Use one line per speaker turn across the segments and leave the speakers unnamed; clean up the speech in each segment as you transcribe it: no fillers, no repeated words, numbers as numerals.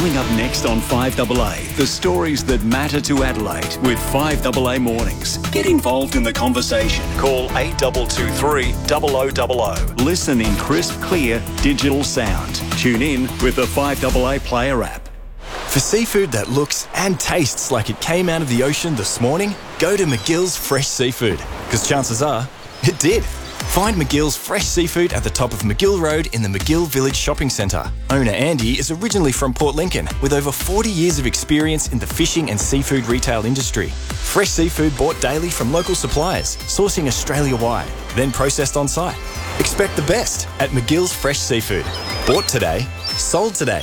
Coming up next on 5AA, the stories that matter to Adelaide with 5AA Mornings. Get involved in the conversation. Call 8223 0000. Listen in crisp, clear, digital sound. Tune in with the 5AA Player app.
For seafood that looks and tastes like it came out of the ocean this morning, go to McGill's Fresh Seafood, because chances are it did. Find McGill's Fresh Seafood at the top of McGill Road in the McGill Village Shopping Centre. Owner Andy is originally from Port Lincoln with over 40 years of experience in the fishing and seafood retail industry. Fresh seafood bought daily from local suppliers, sourcing Australia-wide, then processed on site. Expect the best at McGill's Fresh Seafood. Bought today, sold today.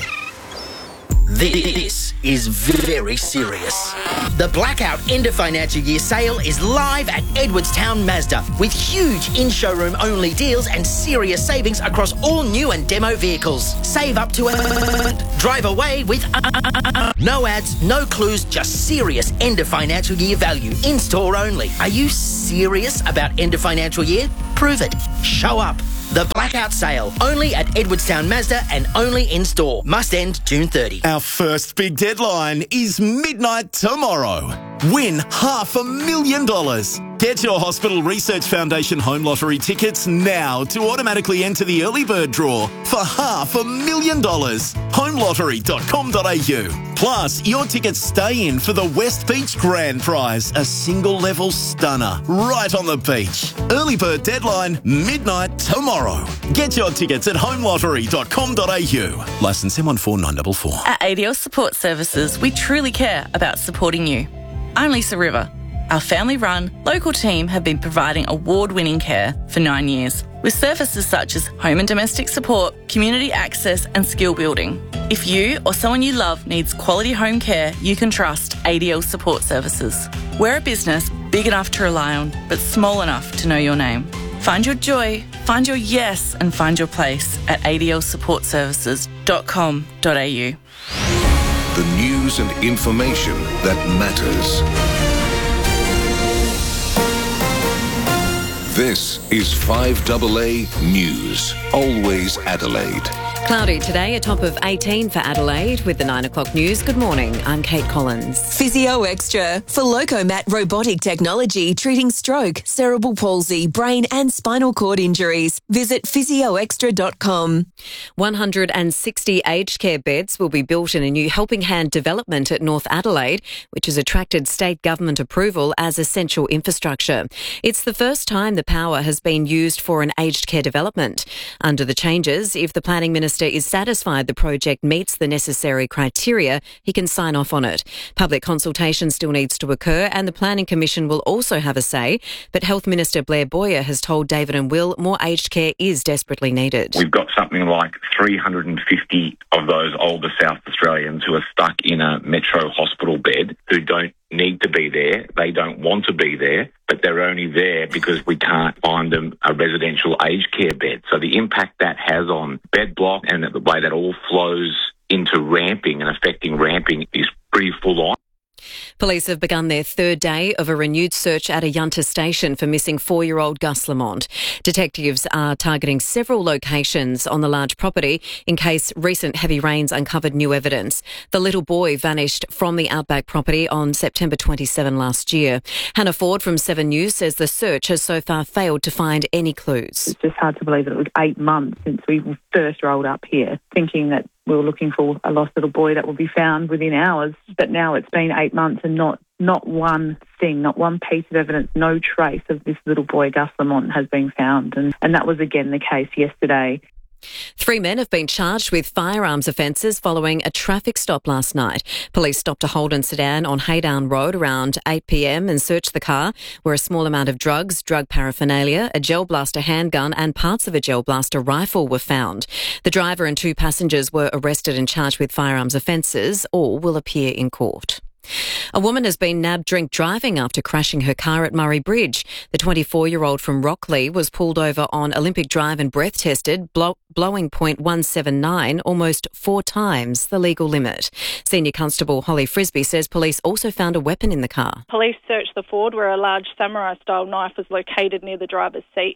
This is very serious. The Blackout End of Financial Year sale is live at Edwardstown Mazda with huge in-showroom only deals and serious savings across all new and demo vehicles. Save up to drive away with no ads, no clues, just serious end of financial year value. In-store only. Are you serious about end of financial year? Prove it. Show up. The Blackout Sale, only at Edwardstown Mazda and only in-store. Must end June 30.
Our first big deadline is midnight tomorrow. Win $500,000. Get your Hospital Research Foundation Home Lottery tickets now to automatically enter the early bird draw for $500,000. Homelottery.com.au. Plus, your tickets stay in for the West Beach Grand Prize, a single-level stunner right on the beach. Early bird deadline, midnight tomorrow. Get your tickets at homelottery.com.au. Licence M14944.
At ADL Support Services, we truly care about supporting you. I'm Lisa River. Our family-run, local team have been providing award-winning care for 9 years, with services such as home and domestic support, community access and skill building. If you or someone you love needs quality home care, you can trust ADL Support Services. We're a business big enough to rely on, but small enough to know your name. Find your joy, find your yes and find your place at adlsupportservices.com.au.
The news and information that matters. This is 5AA News. Always Adelaide.
Cloudy today, a top of 18 for Adelaide with the 9 o'clock news. Good morning, I'm Kate Collins.
Physio Extra for Locomat robotic technology treating stroke, cerebral palsy, brain and spinal cord injuries. Visit physioextra.com.
160 aged care beds will be built in a new Helping Hand development at North Adelaide, which has attracted state government approval as essential infrastructure. It's the first time the power has been used for an aged care development. Under the changes, if the planning minister is satisfied the project meets the necessary criteria, he can sign off on it. Public consultation still needs to occur and the Planning Commission will also have a say, but Health Minister Blair Boyer has told David and Will more aged care is desperately needed.
We've got something like 350 of those older South Australians who are stuck in a metro hospital bed who don't need to be there, they don't want to be there, but they're only there because we can't find them a residential aged care bed. So the impact that has on bed block and the way that all flows into ramping and affecting ramping is pretty full on.
Police have begun their third day of a renewed search at Ayunta Station for missing 4-year-old Gus Lamont. Detectives are targeting several locations on the large property in case recent heavy rains uncovered new evidence. The little boy vanished from the Outback property on September 27 last year. Hannah Ford from 7 News says the search has so far failed to find any clues.
It's just hard to believe that it was 8 months since we first rolled up here, thinking that we were looking for a lost little boy that will be found within hours. But now it's been 8 months and not one thing, not one piece of evidence, no trace of this little boy, Gus Lamont, has been found. And that was again the case yesterday.
3 men have been charged with firearms offences following a traffic stop last night. Police stopped a Holden sedan on Haydown Road around 8 p.m. and searched the car, where a small amount of drugs, drug paraphernalia, a gel blaster handgun and parts of a gel blaster rifle were found. The driver and 2 passengers were arrested and charged with firearms offences. All will appear in court. A woman has been nabbed drink driving after crashing her car at Murray Bridge. The 24-year-old from Rockley was pulled over on Olympic Drive and breath tested, blowing .179, almost 4 times the legal limit. Senior Constable Holly Frisbee says police also found a weapon in the car.
Police searched the Ford where a large samurai-style knife was located near the driver's seat.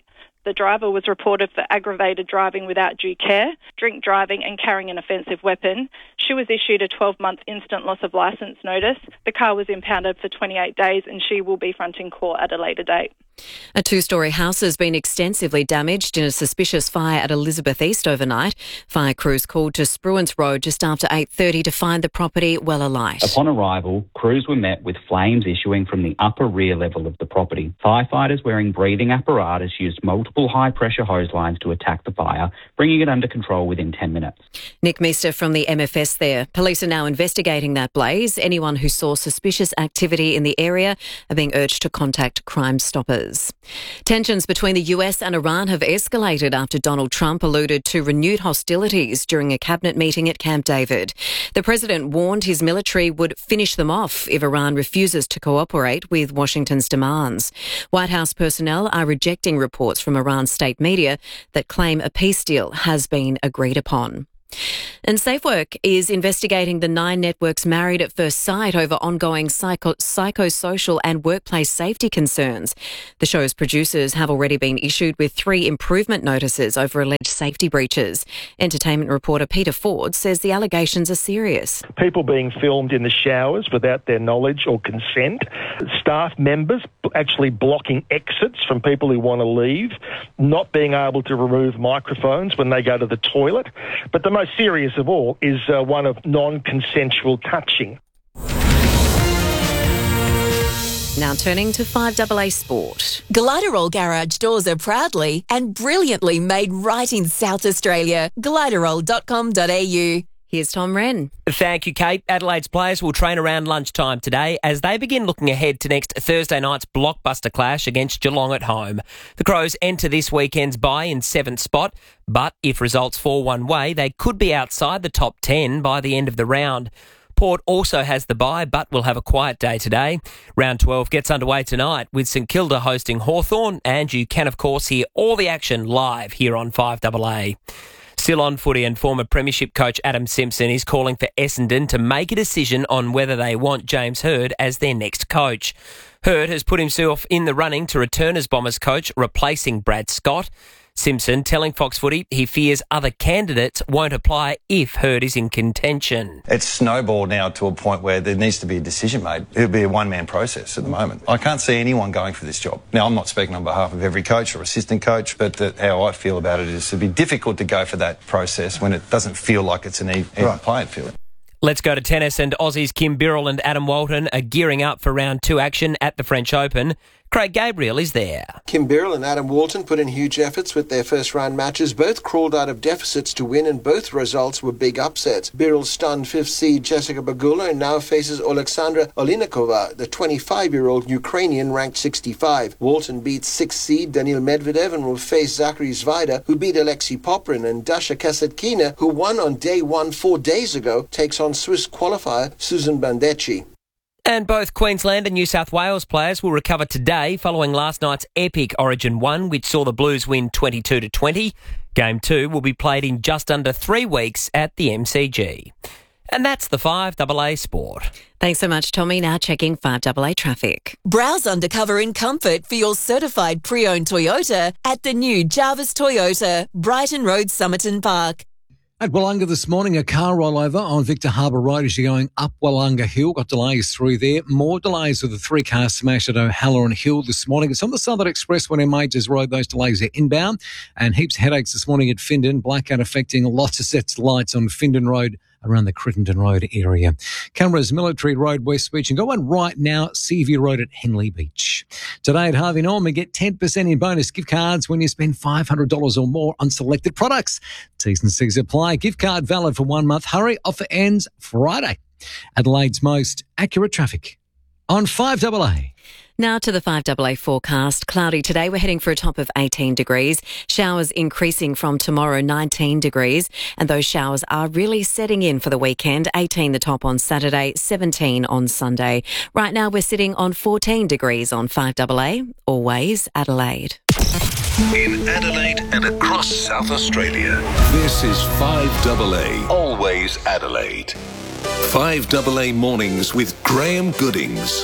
The driver was reported for aggravated driving without due care, drink driving and carrying an offensive weapon. She was issued a 12-month instant loss of licence notice. The car was impounded for 28 days and she will be fronting court at a later date.
A two-storey house has been extensively damaged in a suspicious fire at Elizabeth East overnight. Fire crews called to Spruance Road just after 8:30 to find the property well alight.
Upon arrival, crews were met with flames issuing from the upper rear level of the property. Firefighters wearing breathing apparatus used multiple high-pressure hose lines to attack the fire, bringing it under control within 10 minutes.
Nick Meester from the MFS there. Police are now investigating that blaze. Anyone who saw suspicious activity in the area are being urged to contact Crime Stoppers. Tensions between the US and Iran have escalated after Donald Trump alluded to renewed hostilities during a cabinet meeting at Camp David. The president warned his military would finish them off if Iran refuses to cooperate with Washington's demands. White House personnel are rejecting reports from Iran's state media that claim a peace deal has been agreed upon. And SafeWork is investigating the 9 networks married at first sight over ongoing psychosocial and workplace safety concerns. The show's producers have already been issued with 3 improvement notices over alleged safety breaches. Entertainment reporter Peter Ford says the allegations are serious.
People being filmed in the showers without their knowledge or consent, staff members actually blocking exits from people who want to leave, not being able to remove microphones when they go to the toilet. But the most serious of all is one of non-consensual touching.
Now turning to 5AA Sport.
Gliderol garage doors are proudly and brilliantly made right in South Australia. Gliderol.com.au.
Here's Tom Wren.
Thank you, Kate. Adelaide's players will train around lunchtime today as they begin looking ahead to next Thursday night's blockbuster clash against Geelong at home. The Crows enter this weekend's bye in 7th spot, but if results fall one way, they could be outside the top 10 by the end of the round. Port also has the bye, but will have a quiet day today. Round 12 gets underway tonight with St Kilda hosting Hawthorn, and you can, of course, hear all the action live here on 5AA. Still on footy, and former premiership coach Adam Simpson is calling for Essendon to make a decision on whether they want James Hird as their next coach. Hird has put himself in the running to return as Bombers coach, replacing Brad Scott. Simpson telling Fox Footy he fears other candidates won't apply if Hird is in contention.
It's snowballed now to a point where there needs to be a decision made. It'll be a one-man process at the moment. I can't see anyone going for this job. Now, I'm not speaking on behalf of every coach or assistant coach, but how I feel about it is it'd be difficult to go for that process when it doesn't feel like it's an even playing field.
Let's go to tennis, and Aussies Kim Birrell and Adam Walton are gearing up for round 2 action at the French Open. Craig Gabriel is there.
Kim Birrell and Adam Walton put in huge efforts with their first-round matches. Both crawled out of deficits to win, and both results were big upsets. Birrell stunned 5th seed Jessica Pegula and now faces Oleksandra Oleinikova, the 25-year-old Ukrainian ranked 65. Walton beats 6th seed Daniil Medvedev and will face Zachary Zvaida, who beat Alexei Poprin, and Dasha Kasatkina, who won on day 1 4 days ago, takes on Swiss qualifier Susan Bandecchi.
And both Queensland and New South Wales players will recover today following last night's epic Origin 1, which saw the Blues win 22-20. Game 2 will be played in just under 3 weeks at the MCG. And that's the 5AA Sport.
Thanks so much, Tommy. Now checking 5AA traffic.
Browse undercover in comfort for your certified pre-owned Toyota at the new Jarvis Toyota, Brighton Road, Somerton Park.
At Wollonga this morning, a car rollover on Victor Harbour Road as you're going up Wollonga Hill. Got delays through there. More delays with the 3-car smash at O'Halloran Hill this morning. It's on the Southern Expressway in Majors Road. Those delays are inbound. And heaps of headaches this morning at Findon. Blackout affecting lots of sets of lights on Findon Road around the Crittenden Road area. Cameras, Military Road, West Beach, and go on right now, Seaview Road at Henley Beach. Today at Harvey Norman, get 10% in bonus gift cards when you spend $500 or more on selected products. T's and C's apply. Gift card valid for 1 month. Hurry, offer ends Friday. Adelaide's most accurate traffic on 5AA.
Now to the 5AA forecast. Cloudy today. We're heading for a top of 18 degrees. Showers increasing from tomorrow, 19 degrees. And those showers are really setting in for the weekend. 18 the top on Saturday, 17 on Sunday. Right now we're sitting on 14 degrees on 5AA. Always Adelaide.
In Adelaide and across South Australia, this is 5AA. Always Adelaide. 5AA Mornings with Graham Goodings.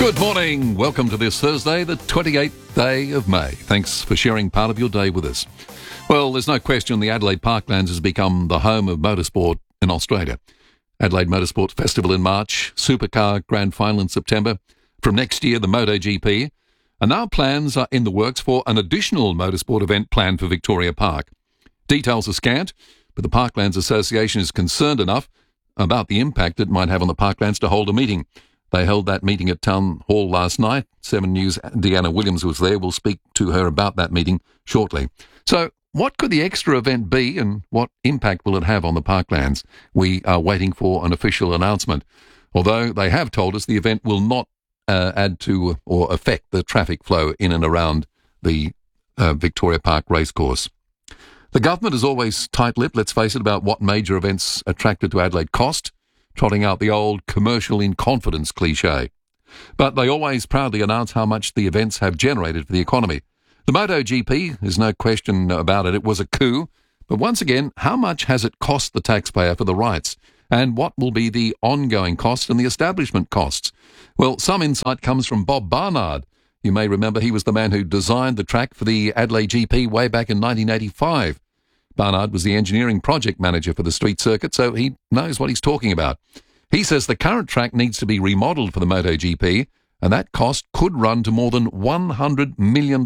Good morning. Welcome to this Thursday, the 28th day of May. Thanks for sharing part of your day with us. Well, there's no question the Adelaide Parklands has become the home of motorsport in Australia. Adelaide Motorsport Festival in March, Supercar Grand Final in September. From next year, the MotoGP. And now plans are in the works for an additional motorsport event planned for Victoria Park. Details are scant, but the Parklands Association is concerned enough about the impact it might have on the Parklands to hold a meeting. They held that meeting at Town Hall last night. 7 News' Deanna Williams was there. We'll speak to her about that meeting shortly. So, what could the extra event be and what impact will it have on the Parklands? We are waiting for an official announcement. Although they have told us the event will not add to or affect the traffic flow in and around the Victoria Park racecourse. The government is always tight-lipped, let's face it, about what major events attracted to Adelaide cost, trotting out the old commercial in confidence cliche. But they always proudly announce how much the events have generated for the economy. The MotoGP, there's no question about it, it was a coup. But once again, how much has it cost the taxpayer for the rights? And what will be the ongoing costs and the establishment costs? Well, some insight comes from Bob Barnard. You may remember he was the man who designed the track for the Adelaide GP way back in 1985. Barnard was the engineering project manager for the street circuit, so he knows what he's talking about. He says the current track needs to be remodelled for the MotoGP, and that cost could run to more than $100 million.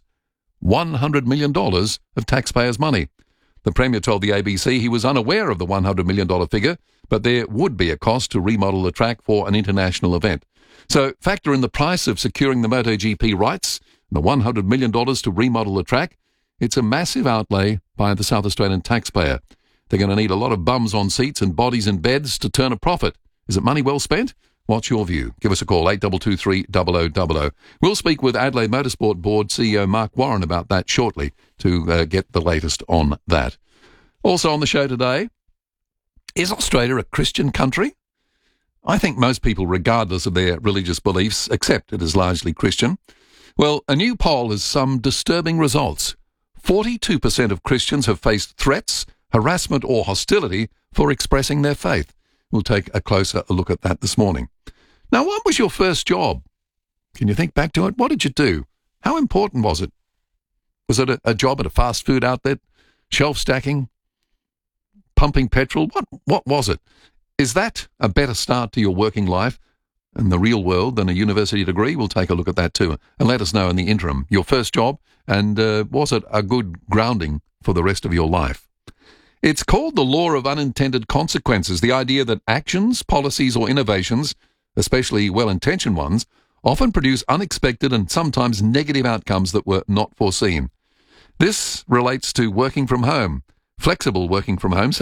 $100 million of taxpayers' money. The Premier told the ABC he was unaware of the $100 million figure, but there would be a cost to remodel the track for an international event. So factor in the price of securing the MotoGP rights, the $100 million to remodel the track. It's a massive outlay by the South Australian taxpayer. They're going to need a lot of bums on seats and bodies in beds to turn a profit. Is it money well spent? What's your view? Give us a call, 8223 0000. We'll speak with Adelaide Motorsport Board CEO Mark Warren about that shortly to get the latest on that. Also on the show today, is Australia a Christian country? I think most people, regardless of their religious beliefs, accept it as largely Christian. Well, a new poll has some disturbing results. 42% of Christians have faced threats, harassment or hostility for expressing their faith. We'll take a closer look at that this morning. Now, what was your first job? Can you think back to it? What did you do? How important was it? Was it a job at a fast food outlet? Shelf stacking? Pumping petrol? What was it? Is that a better start to your working life in the real world than a university degree? We'll take a look at that too. And let us know in the interim, your first job, and was it a good grounding for the rest of your life? It's called the law of unintended consequences, the idea that actions, policies or innovations, especially well-intentioned ones, often produce unexpected and sometimes negative outcomes that were not foreseen. This relates to working from home. Flexible working from home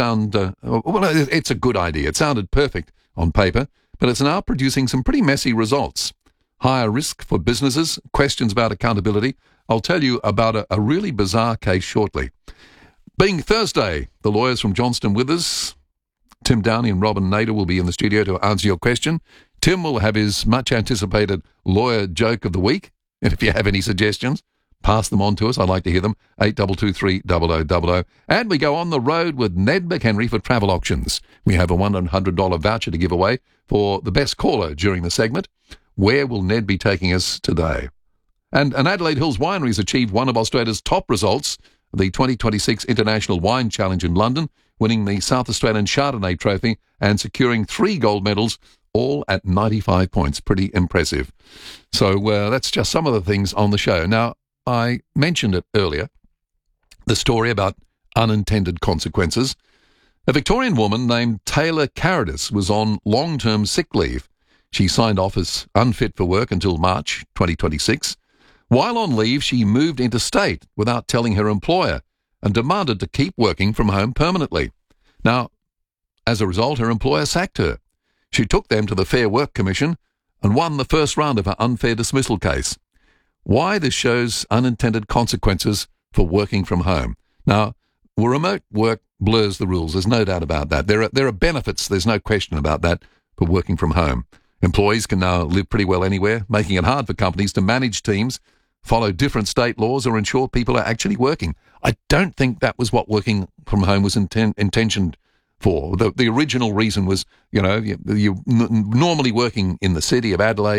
it's a good idea. It sounded perfect on paper, but it's now producing some pretty messy results. Higher risk for businesses, questions about accountability. I'll tell you about a really bizarre case shortly. Being Thursday, the lawyers from Johnston Withers, Tim Downey and Robin Nader will be in the studio to answer your question. Tim will have his much-anticipated lawyer joke of the week, and if you have any suggestions, pass them on to us. I'd like to hear them. 8223 0000. And we go on the road with Ned McHenry for Travel Auctions. We have a $100 voucher to give away for the best caller during the segment. Where will Ned be taking us today? And Adelaide Hills Wineries achieved one of Australia's top results, the 2026 International Wine Challenge in London, winning the South Australian Chardonnay Trophy and securing 3 gold medals, all at 95 points. Pretty impressive. So that's just some of the things on the show. Now, I mentioned it earlier, the story about unintended consequences. A Victorian woman named Taylor Caradis was on long-term sick leave. She signed off as unfit for work until March 2026. While on leave, she moved interstate without telling her employer and demanded to keep working from home permanently. Now, as a result, her employer sacked her. She took them to the Fair Work Commission and won the first round of her unfair dismissal case. Why this shows unintended consequences for working from home. Now, remote work blurs the rules. There's no doubt about that. There are benefits, there's no question about that, for working from home. Employees can now live pretty well anywhere, making it hard for companies to manage teams, follow different state laws, or ensure people are actually working. I don't think that was what working from home was intentioned for. The original reason was, you're normally working in the city of Adelaide,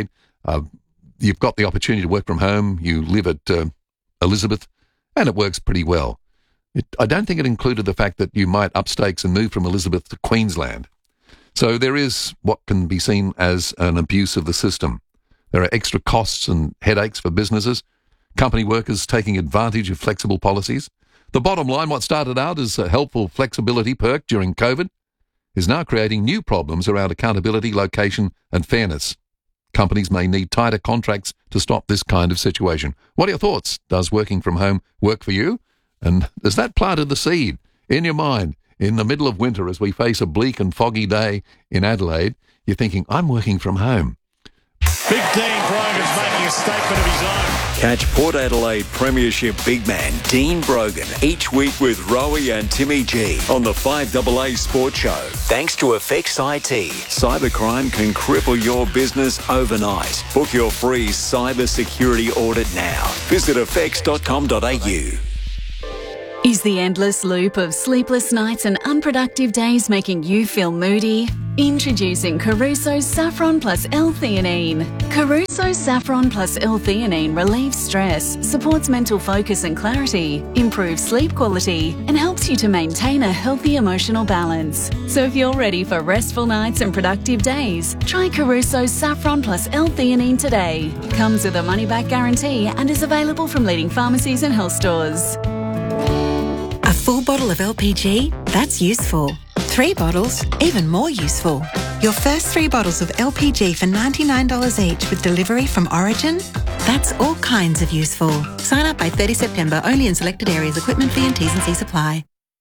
You've got the opportunity to work from home. You live at Elizabeth, and it works pretty well. I don't think it included the fact that you might up stakes and move from Elizabeth to Queensland. So there is what can be seen as an abuse of the system. There are extra costs and headaches for businesses, company workers taking advantage of flexible policies. The bottom line, what started out as a helpful flexibility perk during COVID, is now creating new problems around accountability, location and fairness. Companies may need tighter contracts to stop this kind of situation. What are your thoughts? Does working from home work for you? And has that planted the seed in your mind in the middle of winter as we face a bleak and foggy day in Adelaide? You're thinking, I'm working from home.
Big Dean Brogan's making a statement of his own.
Catch Port Adelaide Premiership big man Dean Brogan each week with Rowie and Timmy G on the 5AA Sports Show. Thanks to Effects IT. Cybercrime can cripple your business overnight. Book your free cyber security audit now. Visit effects.com.au.
Is the endless loop of sleepless nights and unproductive days making you feel moody? Introducing Caruso's Saffron Plus L-Theanine. Caruso's Saffron Plus L-Theanine relieves stress, supports mental focus and clarity, improves sleep quality, and helps you to maintain a healthy emotional balance. So if you're ready for restful nights and productive days, try Caruso's Saffron Plus L-Theanine today. Comes with a money-back guarantee and is available from leading pharmacies and health stores.
A full bottle of LPG? That's useful. 3 bottles? Even more useful. Your first 3 bottles of LPG for $99 each with delivery from Origin? That's all kinds of useful. Sign up by 30 September, only in selected areas. Equipment fee and T&Cs apply.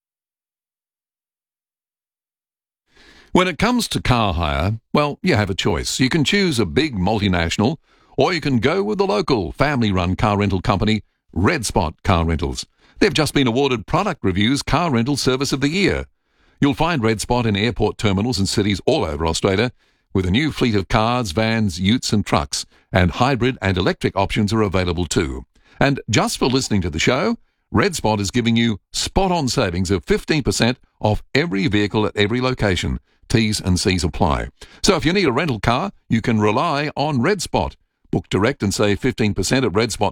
When it comes to car hire, well, you have a choice. You can choose a big multinational, or you can go with the local family-run car rental company, Red Spot Car Rentals. They've just been awarded Product Review's Car Rental Service of the Year. You'll find Red Spot in airport terminals and cities all over Australia, with a new fleet of cars, vans, utes and trucks, and hybrid and electric options are available too. And just for listening to the show, Red Spot is giving you spot-on savings of 15% off every vehicle at every location. T's and C's apply. So if you need a rental car, you can rely on Red Spot. Book direct and save 15% at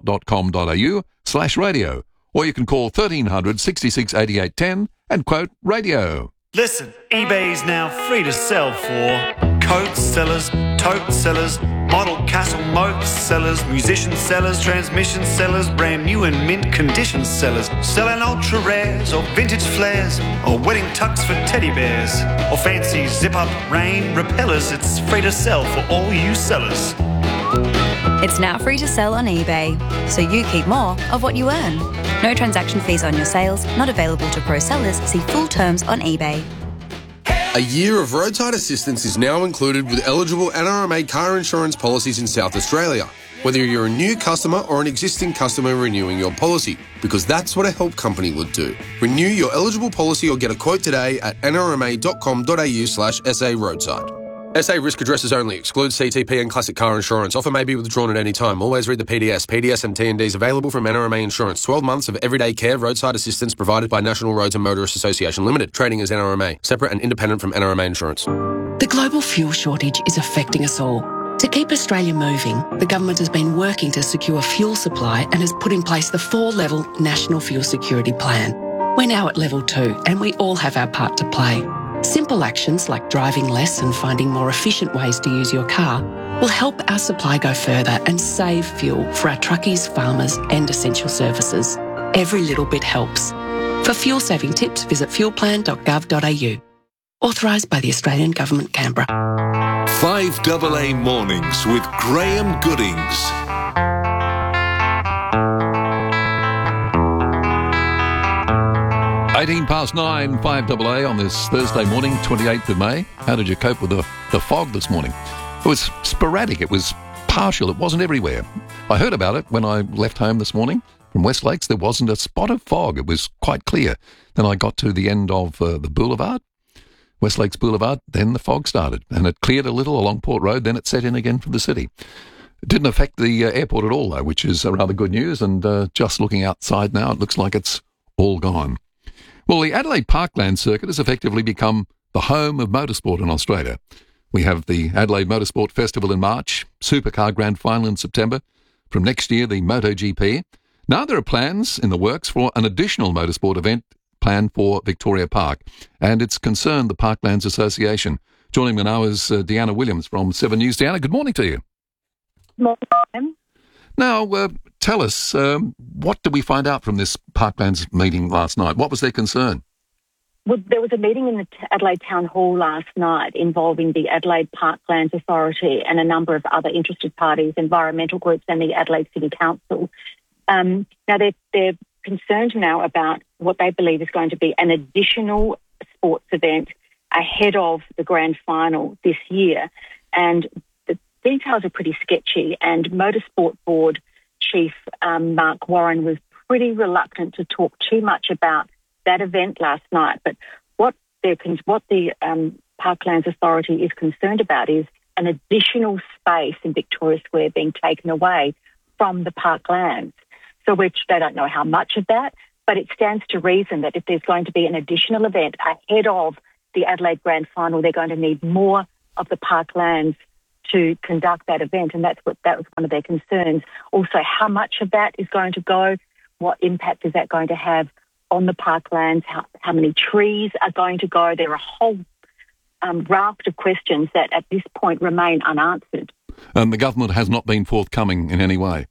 redspot.com.au/radio. Or you can call 1300 66 88 10 and quote radio.
Listen, eBay is now free to sell for coat sellers, tote sellers, model castle moat sellers, musician sellers, transmission sellers, brand new and mint condition sellers, selling ultra rares or vintage flares or wedding tucks for teddy bears or fancy zip-up rain repellers. It's free to sell for all you sellers.
It's now free to sell on eBay, so you keep more of what you earn. No transaction fees on your sales, not available to pro sellers. See full terms on eBay.
A year of roadside assistance is now included with eligible NRMA car insurance policies in South Australia, whether you're a new customer or an existing customer renewing your policy, because that's what a help company would do. Renew your eligible policy or get a quote today at nrma.com.au/SA roadside. SA risk addresses only. Excludes CTP and classic car insurance. Offer may be withdrawn at any time. Always read the PDS. PDS and T&Ds available from NRMA Insurance. 12 months of everyday care, roadside assistance provided by National Roads and Motorists Association Limited. Trading as NRMA. Separate and independent from NRMA Insurance.
The global fuel shortage is affecting us all. To keep Australia moving, the government has been working to secure fuel supply and has put in place the 4-level National Fuel Security Plan. We're now at level 2 and we all have our part to play. Simple actions like driving less and finding more efficient ways to use your car will help our supply go further and save fuel for our truckies, farmers and essential services. Every little bit helps. For fuel saving tips, visit fuelplan.gov.au. Authorised by the Australian Government, Canberra.
5AA Mornings with Graham Goodings.
$18 past 9, 5AA on this Thursday morning, 28th of May. How did you cope with the fog this morning? It was sporadic. It was partial. It wasn't everywhere. I heard about it when I left home this morning from West Lakes. There wasn't a spot of fog. It was quite clear. Then I got to the end of the boulevard, West Lakes Boulevard. Then the fog started and it cleared a little along Port Road. Then it set in again for the city. It didn't affect the airport at all, though, which is rather good news. And just looking outside now, it looks like it's all gone. Well, the Adelaide Parkland Circuit has effectively become the home of motorsport in Australia. We have the Adelaide Motorsport Festival in March, Supercar Grand Final in September. From next year, the MotoGP. Now there are plans in the works for an additional motorsport event planned for Victoria Park, and it's concerned the Parklands Association. Joining me now is Deanna Williams from 7 News. Deanna, good morning to you.
Morning.
Now, tell us, what did we find out from this Parklands meeting last night? What was their concern?
Well, there was a meeting in the Adelaide Town Hall last night involving the Adelaide Parklands Authority and a number of other interested parties, environmental groups and the Adelaide City Council. Now, they're concerned now about what they believe is going to be an additional sports event ahead of the grand final this year. And the details are pretty sketchy, and Motorsport Board Chief Mark Warren was pretty reluctant to talk too much about that event last night. But what the Parklands Authority is concerned about is an additional space in Victoria Square being taken away from the Parklands. So they don't know how much of that, but it stands to reason that if there's going to be an additional event ahead of the Adelaide Grand Final, they're going to need more of the Parklands to conduct that event, and that was one of their concerns. Also, how much of that is going to go? What impact is that going to have on the Parklands? How many trees are going to go? There are a whole raft of questions that at this point remain unanswered.
And the government has not been forthcoming in any way?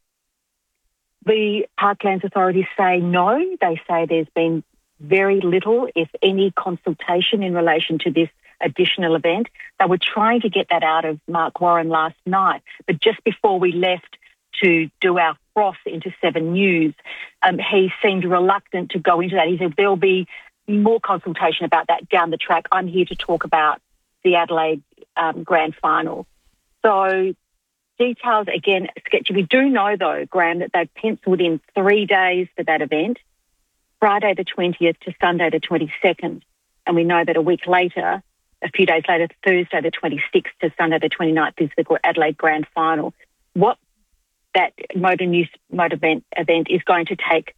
The Parklands authorities say no. They say there's been very little, if any, consultation in relation to this additional event. They were trying to get that out of Mark Warren last night, but just before we left to do our cross into 7 News, he seemed reluctant to go into that. He said there'll be more consultation about that down the track. I'm here to talk about the Adelaide Grand Final. So details, again, sketchy. We do know, though, Graham, that they've penciled in 3 days for that event, Friday the 20th to Sunday the 22nd. And we know that a week later, a few days later, Thursday the 26th to Sunday the 29th is the Adelaide Grand Final. What that motor event is going to take,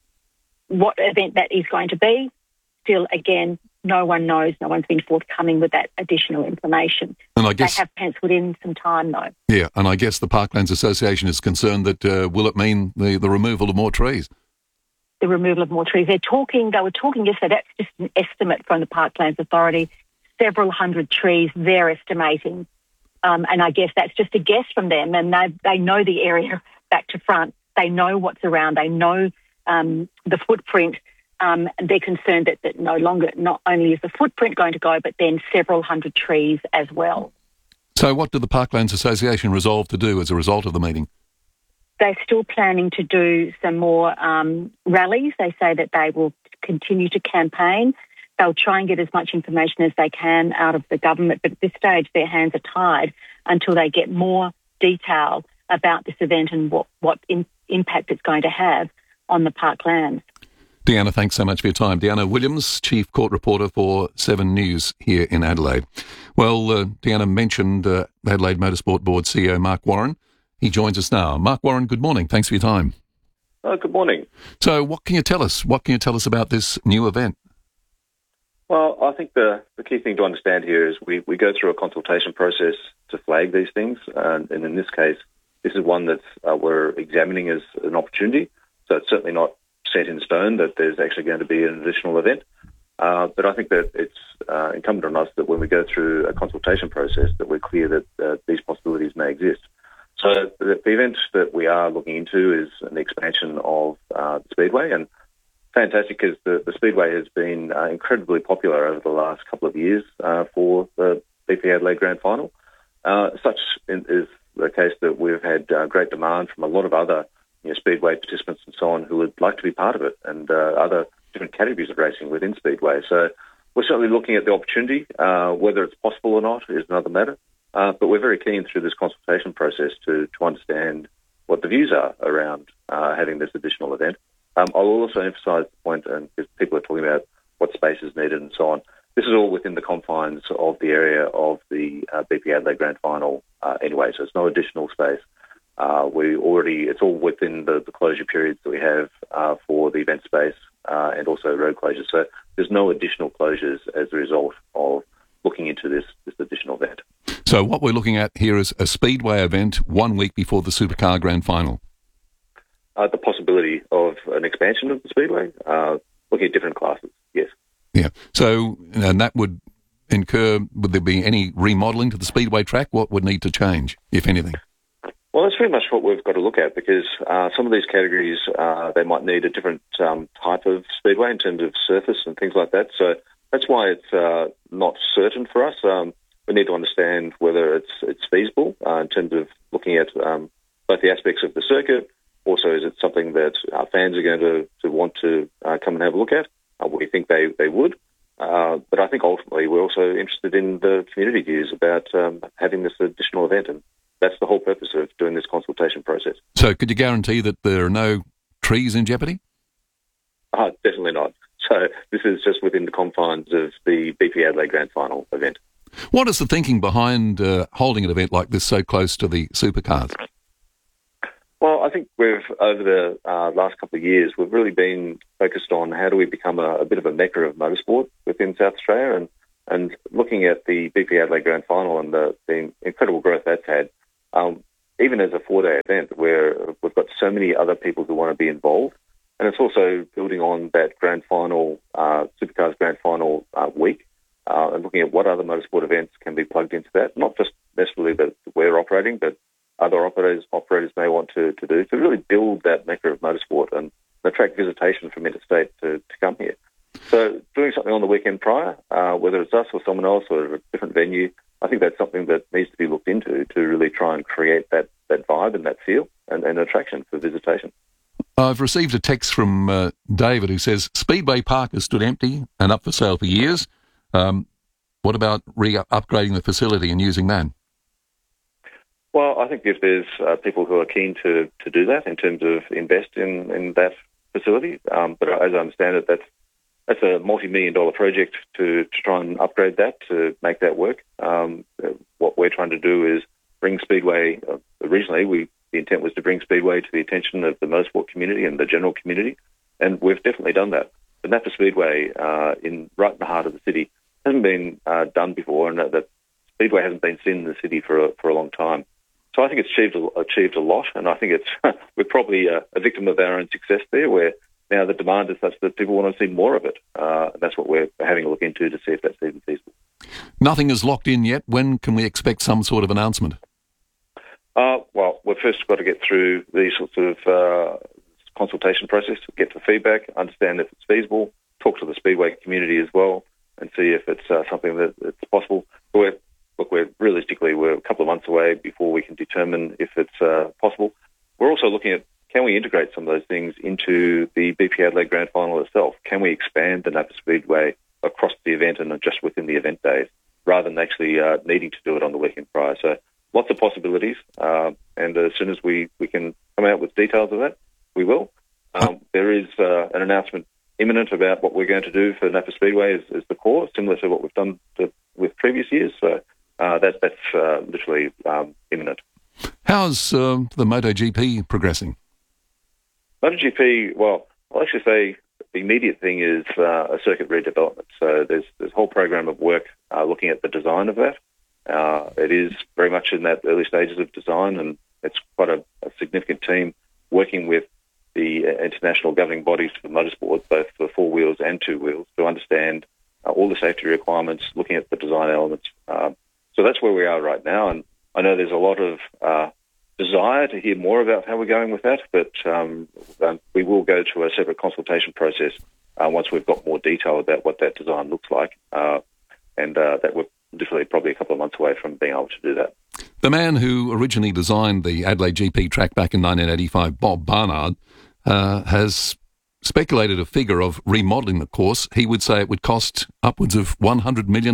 what event that is going to be, still, again, no one knows. No one's been forthcoming with that additional information.
And I guess
they have penciled in some time, though.
Yeah, and I guess the Parklands Association is concerned that will it mean the removal of more trees?
The removal of more trees. They were talking yesterday, that's just an estimate from the Parklands Authority, several hundred trees they're estimating. And I guess that's just a guess from them, and they know the area back to front. They know what's around. They know the footprint. They're concerned that not only is the footprint going to go, but then several hundred trees as well.
So what did the Parklands Association resolve to do as a result of the meeting?
They're still planning to do some more rallies. They say that they will continue to campaign. They'll try and get as much information as they can out of the government, but at this stage their hands are tied until they get more detail about this event and what impact it's going to have on the Parklands.
Deanna, thanks so much for your time. Deanna Williams, Chief Court Reporter for 7 News here in Adelaide. Well, Deanna mentioned Adelaide Motorsport Board CEO Mark Warren. He joins us now. Mark Warren, good morning. Thanks for your time.
Good morning.
So what can you tell us? What can you tell us about this new event?
Well, I think the key thing to understand here is we go through a consultation process to flag these things. And in this case, this is one that we're examining as an opportunity. So it's certainly not set in stone that there's actually going to be an additional event. But I think that it's incumbent on us that when we go through a consultation process that we're clear that these possibilities may exist. So the event that we are looking into is an expansion of the Speedway, and fantastic because the Speedway has been incredibly popular over the last couple of years for the BP Adelaide Grand Final. Such is the case that we've had great demand from a lot of other Speedway participants and so on who would like to be part of it, and other different categories of racing within Speedway. So we're certainly looking at the opportunity. Whether it's possible or not is another matter. But we're very keen through this consultation process to understand what the views are around having this additional event. I'll also emphasise the point, and because people are talking about what space is needed and so on, this is all within the confines of the area of the BP Adelaide Grand Final anyway, so it's no additional space. It's all within the closure periods that we have for the event space and also road closures. So there's no additional closures as a result of looking into this additional event.
So what we're looking at here is a speedway event 1 week before the Supercar Grand Final.
The possibility of an expansion of the speedway, looking at different classes, yes.
Yeah. So, and that would would there be any remodelling to the speedway track? What would need to change, if anything?
Well, that's pretty much what we've got to look at, because some of these categories, they might need a different type of speedway in terms of surface and things like that. So that's why it's not certain for us. We need to understand whether it's feasible in terms of looking at both the aspects of the circuit. Also, is it something that our fans are going to want to come and have a look at? We think they would. But I think ultimately we're also interested in the community views about having this additional event, and that's the whole purpose of doing this consultation process.
So could you guarantee that there are no trees in jeopardy?
Definitely not. So this is just within the confines of the BP Adelaide Grand Final event.
What is the thinking behind holding an event like this so close to the supercars?
Well, I think over the last couple of years, we've really been focused on how do we become a bit of a mecca of motorsport within South Australia, and looking at the BP Adelaide Grand Final and the incredible growth that's had, even as a 4-day event where we've got so many other people who want to be involved. And it's also building on that Grand Final, Supercars Grand Final week, and looking at what other motorsport events can be plugged into that, not just necessarily that we're operating, but other operators may want to do, to really build that mecca of motorsport and attract visitation from interstate to come here. So doing something on the weekend prior, whether it's us or someone else or a different venue, I think that's something that needs to be looked into to really try and create that vibe and that feel and attraction for visitation.
I've received a text from David who says, Speedway Park has stood empty and up for sale for years. What about upgrading the facility and using that?
Well, I think if there's people who are keen to do that in terms of invest in that facility, but as I understand it, that's a multi-million-dollar project to try and upgrade that, to make that work. What we're trying to do is bring Speedway, originally the intent was to bring Speedway to the attention of the motorsport community and the general community, and we've definitely done that. But Napa Speedway, right in the heart of the city, hasn't been done before, and that Speedway hasn't been seen in the city for a long time. So I think it's achieved a lot, and I think we're probably a victim of our own success there, where now the demand is such that people want to see more of it. And that's what we're having a look into to see if that's even feasible. Nothing is locked in yet. When can we expect some sort of announcement? Well, we've first got to get through these sorts of consultation process, get the feedback, understand if it's feasible, talk to the Speedway community as well, and see if it's something that's possible. We're realistically, we're a couple of months away before we can determine if it's possible. We're also looking at, can we integrate some of those things into the BP Adelaide Grand Final itself? Can we expand the Napa Speedway across the event and not just within the event days, rather than actually needing to do it on the weekend prior? So lots of possibilities, and as soon as we can come out with details of that, we will. There is an announcement imminent about what we're going to do for Napa Speedway as the core, similar to what we've done with previous years. So that's literally imminent. How's the MotoGP progressing? MotoGP, well, I'll actually say the immediate thing is a circuit redevelopment. So there's a whole program of work looking at the design of that. It is very much in that early stages of design, and it's quite a significant team working with the international governing bodies for motorsport, both for 4 wheels and 2 wheels, to understand all the safety requirements, looking at the design elements. So that's where we are right now, and I know there's a lot of desire to hear more about how we're going with that, but we will go to a separate consultation process once we've got more detail about what that design looks like, and that we're literally probably a couple of months away from being able to do that. The man who originally designed the Adelaide GP track back in 1985, Bob Barnard, has speculated a figure of remodelling the course. He would say it would cost upwards of $100 million.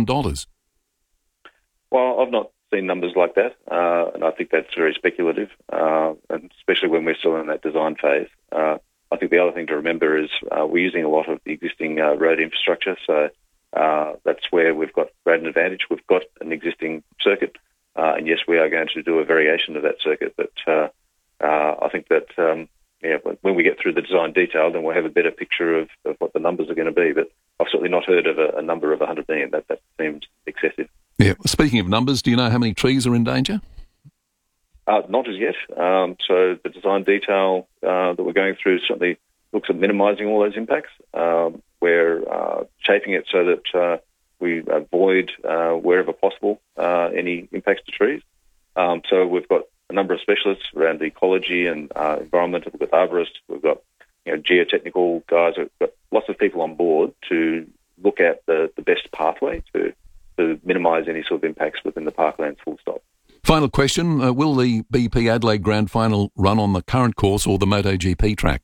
Well, I've not seen numbers like that, and I think that's very speculative, and especially when we're still in that design phase. I think the other thing to remember is we're using a lot of the existing road infrastructure, so that's where we've got great advantage. We've got an existing circuit, and yes, we are going to do a variation of that circuit, but I think that when we get through the design detail, then we'll have a better picture of what the numbers are going to be, but I've certainly not heard of a number of $100 million. That seems excessive.
Yeah. Speaking of numbers, do you know how many trees are in danger?
Not as yet. So the design detail that we're going through certainly looks at minimising all those impacts. We're shaping it so that we avoid, wherever possible, any impacts to trees. So we've got a number of specialists around ecology and environmental. We've got arborists, we've got geotechnical guys, we've got lots of people on board to look at the best pathway to minimise any sort of impacts within the parklands, full stop.
Final question, will the BP Adelaide Grand Final run on the current course or the MotoGP track?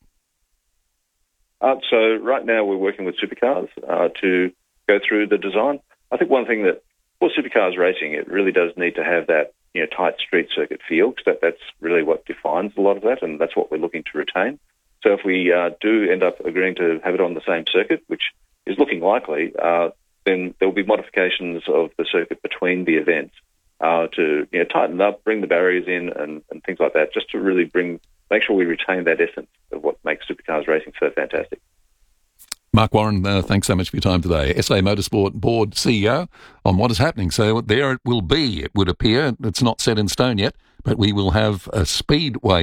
So right now we're working with supercars to go through the design. I think one thing that, for supercars racing, it really does need to have that tight street circuit feel, because that's really what defines a lot of that, and that's what we're looking to retain. So if we do end up agreeing to have it on the same circuit, which is looking likely, then there will be modifications of the circuit between the events to tighten up, bring the barriers in and things like that, just to really make sure we retain that essence of what makes supercars racing so fantastic.
Mark Warren, thanks so much for your time today. SA Motorsport Board CEO on what is happening. So there it will be, it would appear. It's not set in stone yet, but we will have a speedway